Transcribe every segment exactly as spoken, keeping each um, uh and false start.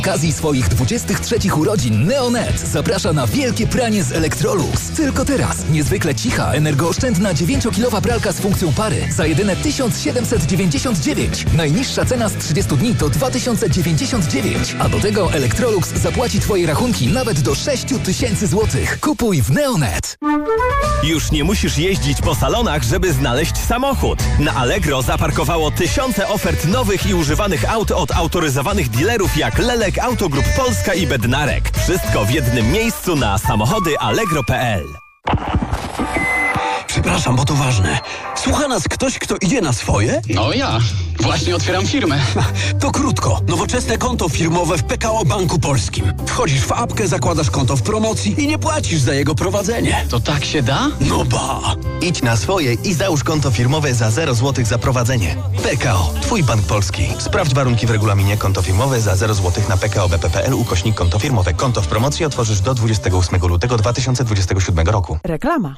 Z okazji swoich dwudziestych trzecich urodzin Neonet zaprasza na wielkie pranie z Electrolux. Tylko teraz niezwykle cicha, energooszczędna dziewięciokilowa pralka z funkcją pary za jedyne tysiąc siedemset dziewięćdziesiąt dziewięć. Najniższa cena z trzydziestu dni to dwa tysiące dziewięćdziesiąt dziewięć. A do tego Electrolux zapłaci Twoje rachunki nawet do sześć tysięcy złotych. Kupuj w Neonet. Już nie musisz jeździć po salonach, żeby znaleźć samochód. Na Allegro zaparkowało tysiące ofert nowych i używanych aut od autoryzowanych dealerów jak Lelek, Autogrup Polska i Bednarek. Wszystko w jednym miejscu na samochody allegro kropka p l. Przepraszam, bo to ważne. Słucha nas ktoś, kto idzie na swoje? No ja. Właśnie otwieram firmę. To krótko. Nowoczesne konto firmowe w P K O Banku Polskim. Wchodzisz w apkę, zakładasz konto w promocji i nie płacisz za jego prowadzenie. To tak się da? No ba! Idź na swoje i załóż konto firmowe za zero złotych za prowadzenie. P K O. Twój bank polski. Sprawdź warunki w regulaminie. Konto firmowe za zero złotych na p k o b p kropka p l ukośnik konto firmowe. Konto w promocji otworzysz do dwudziestego ósmego lutego dwa tysiące dwudziestego siódmego roku. Reklama.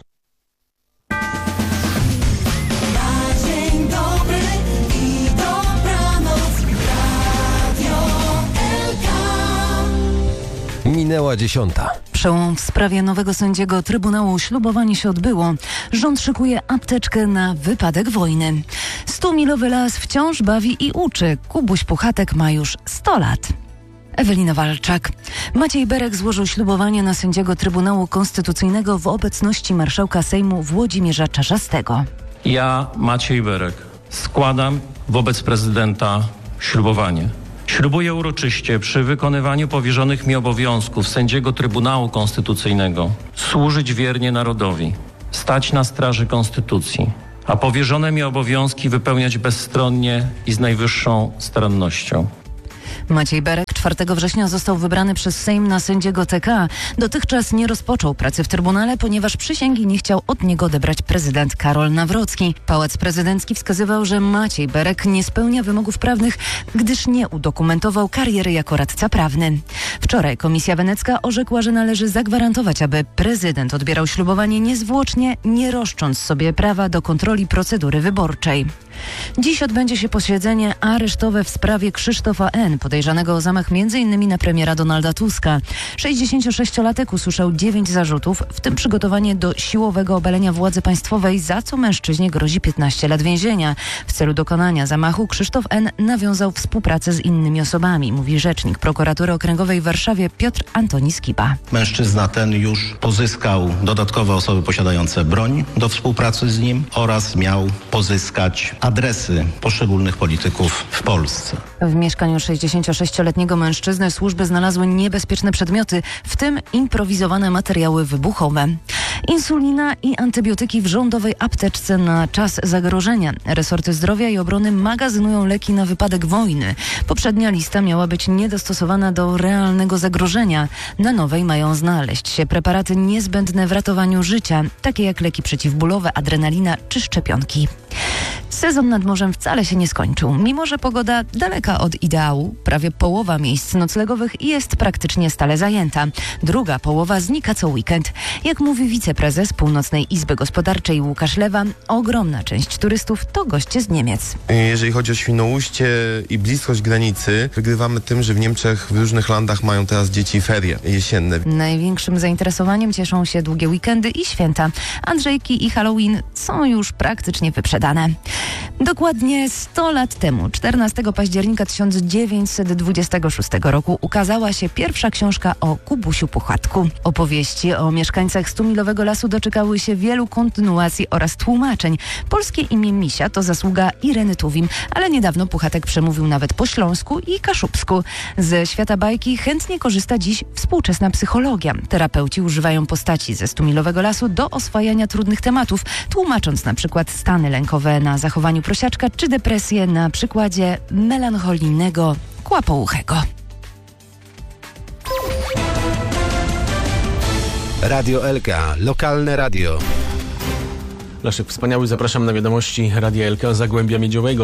Minęła dziesiąta. Przełom w sprawie nowego sędziego Trybunału. Ślubowanie się odbyło. Rząd szykuje apteczkę na wypadek wojny. Stumilowy las wciąż bawi i uczy. Kubuś Puchatek ma już sto lat. Ewelina Walczak. Maciej Berek złożył ślubowanie na sędziego Trybunału Konstytucyjnego w obecności marszałka Sejmu Włodzimierza Czarzastego. Ja, Maciej Berek, składam wobec prezydenta ślubowanie. Ślubuję uroczyście przy wykonywaniu powierzonych mi obowiązków sędziego Trybunału Konstytucyjnego służyć wiernie narodowi, stać na straży Konstytucji, a powierzone mi obowiązki wypełniać bezstronnie i z najwyższą starannością. Maciej Berek czwartego września został wybrany przez Sejm na sędziego T K. Dotychczas nie rozpoczął pracy w Trybunale, ponieważ przysięgi nie chciał od niego odebrać prezydent Karol Nawrocki. Pałac Prezydencki wskazywał, że Maciej Berek nie spełnia wymogów prawnych, gdyż nie udokumentował kariery jako radca prawny. Wczoraj Komisja Wenecka orzekła, że należy zagwarantować, aby prezydent odbierał ślubowanie niezwłocznie, nie roszcząc sobie prawa do kontroli procedury wyborczej. Dziś odbędzie się posiedzenie aresztowe w sprawie Krzysztofa N., podejrzanego o zamach między innymi na premiera Donalda Tuska. sześćdziesięciosześciolatek usłyszał dziewięć zarzutów, w tym przygotowanie do siłowego obalenia władzy państwowej, za co mężczyźnie grozi piętnaście lat więzienia. W celu dokonania zamachu Krzysztof N. nawiązał współpracę z innymi osobami, mówi rzecznik prokuratury okręgowej w Warszawie Piotr Antoni Skiba. Mężczyzna ten już pozyskał dodatkowe osoby posiadające broń do współpracy z nim oraz miał pozyskać adresy poszczególnych polityków w Polsce. W mieszkaniu sześćdziesięciosześcioletniego mężczyzny służby znalazły niebezpieczne przedmioty, w tym improwizowane materiały wybuchowe. Insulina i antybiotyki w rządowej apteczce na czas zagrożenia. Resorty zdrowia i obrony magazynują leki na wypadek wojny. Poprzednia lista miała być niedostosowana do realnego zagrożenia. Na nowej mają znaleźć się preparaty niezbędne w ratowaniu życia, takie jak leki przeciwbólowe, adrenalina czy szczepionki. Sezon nad morzem wcale się nie skończył. Mimo że pogoda daleka od ideału, prawie połowa miejsc noclegowych jest praktycznie stale zajęta. Druga połowa znika co weekend. Jak mówi wiceprezes Północnej Izby Gospodarczej Łukasz Lewa, ogromna część turystów to goście z Niemiec. Jeżeli chodzi o Świnoujście i bliskość granicy, wygrywamy tym, że w Niemczech w różnych landach mają teraz dzieci ferie jesienne. Największym zainteresowaniem cieszą się długie weekendy i święta. Andrzejki i Halloween są już praktycznie wyprzedane. Dokładnie sto lat temu, czternastego października tysiąc dziewięćset dwudziestego szóstego roku, ukazała się pierwsza książka o Kubusiu Puchatku. Opowieści o mieszkańcach Stumilowego Lasu doczekały się wielu kontynuacji oraz tłumaczeń. Polskie imię Misia to zasługa Ireny Tuwim, ale niedawno Puchatek przemówił nawet po śląsku i kaszubsku. Ze świata bajki chętnie korzysta dziś współczesna psychologia. Terapeuci używają postaci ze Stumilowego Lasu do oswajania trudnych tematów, tłumacząc na przykład stany lękowe na zachowaniu prosiaczka czy depresję na przykładzie melancholijnego kłapouchego. Radio L K, lokalne radio. Leszek Wspaniały, zapraszam na wiadomości Radia L K z Zagłębia Miedziowego.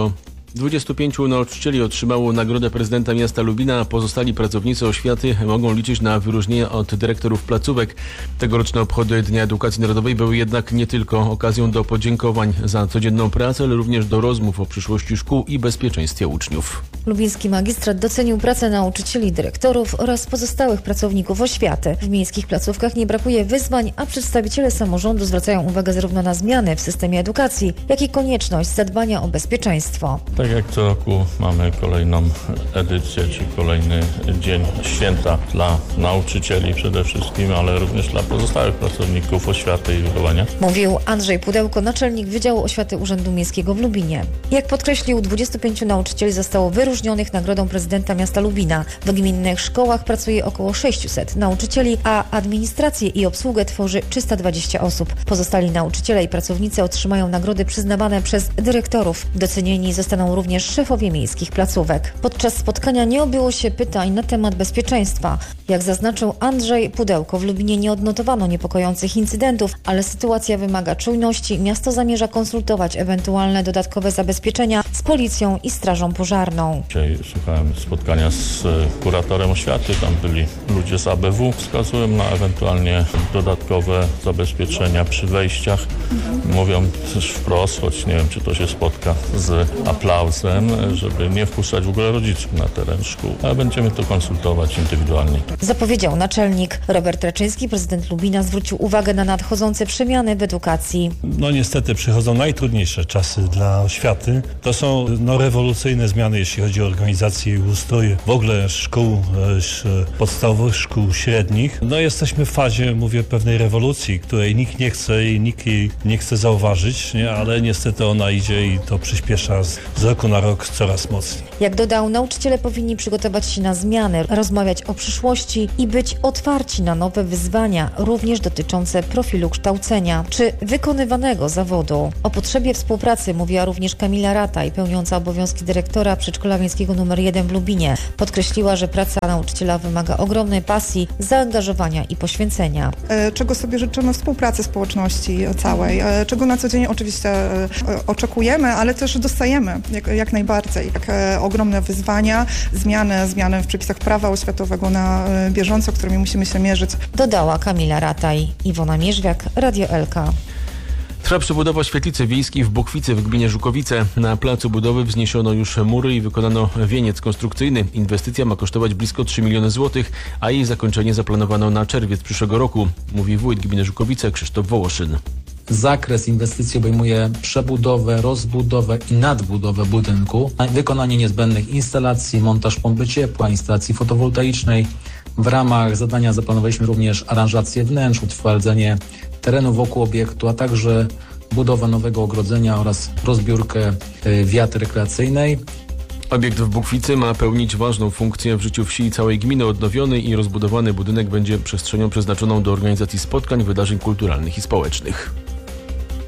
dwudziestu pięciu nauczycieli otrzymało nagrodę prezydenta miasta Lubina, a pozostali pracownicy oświaty mogą liczyć na wyróżnienia od dyrektorów placówek. Tegoroczne obchody Dnia Edukacji Narodowej były jednak nie tylko okazją do podziękowań za codzienną pracę, ale również do rozmów o przyszłości szkół i bezpieczeństwie uczniów. Lubiński magistrat docenił pracę nauczycieli, dyrektorów oraz pozostałych pracowników oświaty. W miejskich placówkach nie brakuje wyzwań, a przedstawiciele samorządu zwracają uwagę zarówno na zmiany w systemie edukacji, jak i konieczność zadbania o bezpieczeństwo. Tak jak co roku mamy kolejną edycję, czy kolejny dzień święta dla nauczycieli przede wszystkim, ale również dla pozostałych pracowników oświaty i wychowania. Mówił Andrzej Pudełko, naczelnik Wydziału Oświaty Urzędu Miejskiego w Lubinie. Jak podkreślił, dwudziestu pięciu nauczycieli zostało wyróżnionych nagrodą prezydenta miasta Lubina. W gminnych szkołach pracuje około sześciuset nauczycieli, a administrację i obsługę tworzy trzysta dwadzieścia osób. Pozostali nauczyciele i pracownicy otrzymają nagrody przyznawane przez dyrektorów. Docenieni zostaną również szefowie miejskich placówek. Podczas spotkania nie obyło się pytań na temat bezpieczeństwa. Jak zaznaczył Andrzej Pudełko, w Lubinie nie odnotowano niepokojących incydentów, ale sytuacja wymaga czujności. Miasto zamierza konsultować ewentualne dodatkowe zabezpieczenia z policją i strażą pożarną. Dzisiaj słuchałem spotkania z kuratorem oświaty, tam byli ludzie z A B W. Wskazują na ewentualnie dodatkowe zabezpieczenia przy wejściach. Mówią też wprost, choć nie wiem, czy to się spotka z aplauzem, żeby nie wpuszczać w ogóle rodziców na teren szkół, ale będziemy to konsultować indywidualnie. Zapowiedział naczelnik. Robert Raczyński, prezydent Lubina, zwrócił uwagę na nadchodzące przemiany w edukacji. No niestety przychodzą najtrudniejsze czasy dla oświaty. To są no, rewolucyjne zmiany, jeśli chodzi o organizację i ustrój w ogóle szkół podstawowych, szkół średnich. No jesteśmy w fazie, mówię, pewnej rewolucji, której nikt nie chce i nikt jej nie chce zauważyć, nie? Ale niestety ona idzie i to przyspiesza z, z roku na rok coraz mocniej. Jak dodał, nauczyciele powinni przygotować się na zmiany, rozmawiać o przyszłości i być otwarci na nowe wyzwania, również dotyczące profilu kształcenia czy wykonywanego zawodu. O potrzebie współpracy mówiła również Kamila Rataj, pełniąca obowiązki dyrektora przedszkola miejskiego numer jeden w Lubinie. Podkreśliła, że praca nauczyciela wymaga ogromnej pasji, zaangażowania i poświęcenia. Czego sobie życzymy? Współpracy społeczności całej, czego na co dzień oczywiście oczekujemy, ale też dostajemy jak, jak najbardziej. Jak ogromne wyzwania, zmiany, zmiany w przepisach prawa oświatowego na bieżąco, którymi musimy się mierzyć. Dodała Kamila Rataj. Iwona Mierzwiak, Radio L K. Trwa przebudowa świetlicy wiejskiej w Bokwicy w gminie Żukowice. Na placu budowy wzniesiono już mury i wykonano wieniec konstrukcyjny. Inwestycja ma kosztować blisko trzy miliony złotych, a jej zakończenie zaplanowano na czerwiec przyszłego roku, mówi wójt gminy Żukowice Krzysztof Wołoszyn. Zakres inwestycji obejmuje przebudowę, rozbudowę i nadbudowę budynku, wykonanie niezbędnych instalacji, montaż pompy ciepła, instalacji fotowoltaicznej. W ramach zadania zaplanowaliśmy również aranżację wnętrz, utwardzenie terenu wokół obiektu, a także budowę nowego ogrodzenia oraz rozbiórkę wiaty rekreacyjnej. Obiekt w Bukwicy ma pełnić ważną funkcję w życiu wsi i całej gminy. Odnowiony i rozbudowany budynek będzie przestrzenią przeznaczoną do organizacji spotkań, wydarzeń kulturalnych i społecznych.